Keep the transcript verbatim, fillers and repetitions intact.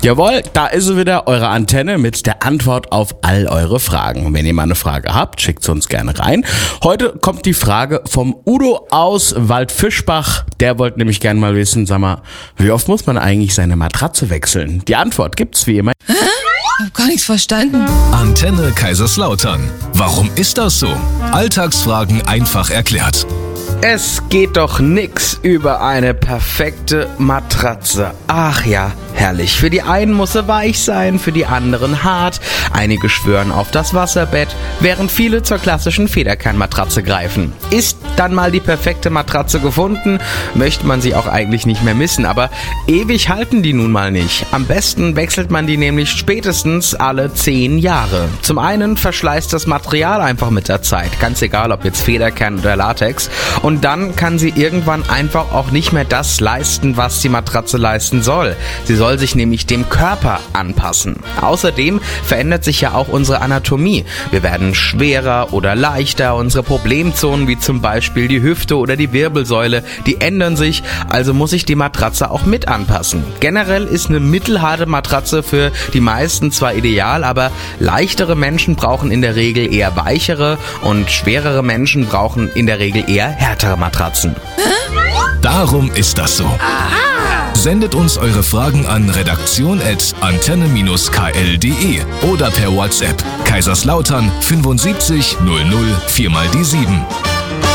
Jawohl, da ist sie wieder, eure Antenne mit der Antwort auf all eure Fragen. Wenn ihr mal eine Frage habt, schickt sie uns gerne rein. Heute kommt die Frage vom Udo aus Waldfischbach. Der wollte nämlich gerne mal wissen, sag mal, wie oft muss man eigentlich seine Matratze wechseln? Die Antwort gibt's wie immer. Hä? Ich hab gar nichts verstanden. Antenne Kaiserslautern. Warum ist das so? Alltagsfragen einfach erklärt. Es geht doch nix über eine perfekte Matratze. Ach ja, herrlich. Für die einen muss sie weich sein, für die anderen hart. Einige schwören auf das Wasserbett, während viele zur klassischen Federkernmatratze greifen. Ist dann mal die perfekte Matratze gefunden, möchte man sie auch eigentlich nicht mehr missen. Aber ewig halten die nun mal nicht. Am besten wechselt man die nämlich spätestens alle zehn Jahre. Zum einen verschleißt das Material einfach mit der Zeit, ganz egal ob jetzt Federkern oder Latex. Und dann kann sie irgendwann einfach auch nicht mehr das leisten, was die Matratze leisten soll. Sie soll sich nämlich dem Körper anpassen. Außerdem verändert sich ja auch unsere Anatomie. Wir werden schwerer oder leichter. Unsere Problemzonen wie zum Beispiel die Hüfte oder die Wirbelsäule, die ändern sich. Also muss sich die Matratze auch mit anpassen. Generell ist eine mittelharte Matratze für die meisten zwar ideal, aber leichtere Menschen brauchen in der Regel eher weichere und schwerere Menschen brauchen in der Regel eher härtere Matratzen. Darum ist das so. Sendet uns eure Fragen an redaktion at antenne Bindestrich k l punkt d e oder per WhatsApp Kaiserslautern fünfundsiebzig null null vier mal die sieben.